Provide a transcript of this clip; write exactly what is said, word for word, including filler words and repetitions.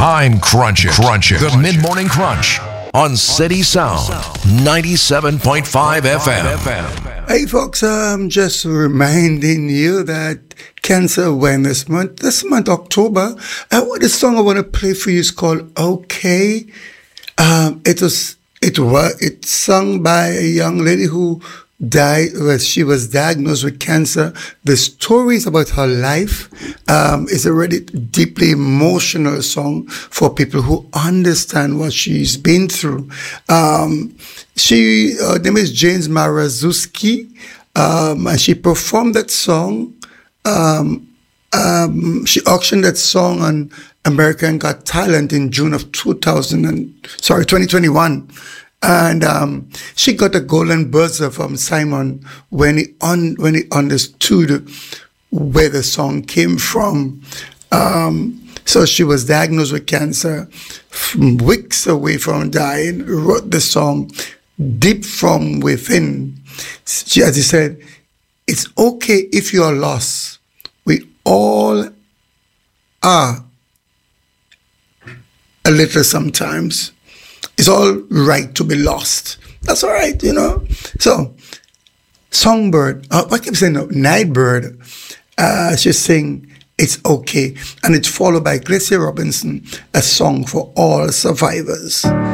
Time crunching. Crunching. The mid-morning crunch on City Sound ninety-seven point five F M. Hey folks, I'm just reminding you that Cancer Awareness Month, this month, October, uh, the song I want to play for you is called Okay. Um, it was, it was, it's sung by a young lady who died, well, she was diagnosed with cancer. The stories about her life um, is a really deeply emotional song for people who understand what she's been through. Um, she, her name is James Marazuski, um, and she performed that song. Um, um, she auctioned that song on American Got Talent in June of two thousand and sorry twenty twenty-one. And um, she got a golden buzzer from Simon when he un- when he understood where the song came from. Um, so she was diagnosed with cancer, from weeks away from dying. Wrote the song deep from within. She, as he said, it's okay if you're lost. We all are a little sometimes. It's all right to be lost. That's all right, you know. So, Songbird, uh, I keep saying no, Nightbird, uh, she's saying it's okay. And it's followed by Gracie Robinson, a song for all survivors.